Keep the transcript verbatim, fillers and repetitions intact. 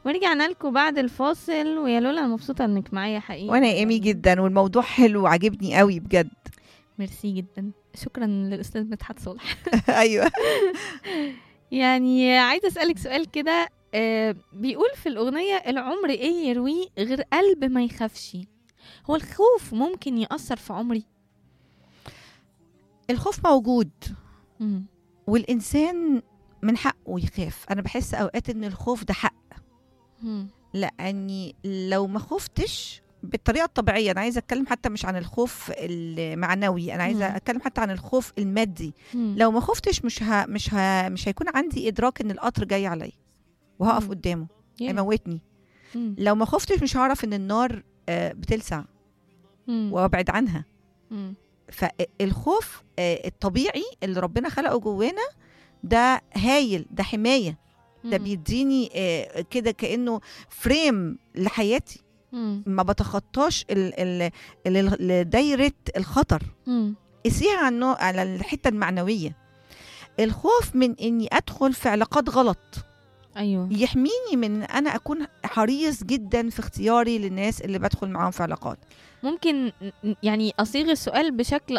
ورجعنا لكم بعد الفاصل، ويا لولا أنا مبسوطة انك معايا حقيقي. وانا ايمي جدا، والموضوع حلو وعجبني قوي بجد. ميرسي جدا، شكرا للأستاذ مدحت صالح. ايوه. يعني عايزة أسألك سؤال كده، آه بيقول في الأغنية: العمر إيه يرويه غير قلب ما يخافش. هو الخوف ممكن يأثر في عمري؟ الخوف موجود، مم. والانسان من حقه يخاف. انا بحس اوقات ان الخوف ده حق، مم. لاني لو ما خفتش بالطريقه الطبيعيه، انا عايزه اتكلم حتى مش عن الخوف المعنوي، انا عايزه مم. اتكلم حتى عن الخوف المادي. مم. لو ما خفتش مش ها مش ها مش هيكون عندي ادراك ان القطر جاي عليا وهقف مم. قدامه Yeah. هيموتني. مم. لو ما خفتش مش هعرف ان النار آه، بتلسع مم. وابعد عنها. مم. فالخوف آه، الطبيعي اللي ربنا خلقه جوانا ده هايل، ده حماية، ده مم. بيديني آه، كده كأنه فريم لحياتي، مم. ما بتخطاش ال- ال- ال- ال- دايرة الخطر. مم. قسيها عنه على الحتة المعنوية. الخوف من اني ادخل في علاقات غلط أيوه. يحميني من ان انا اكون حريص جدا في اختياري للناس اللي بدخل معاهم في علاقات. ممكن ن- يعني أصيغ السؤال بشكل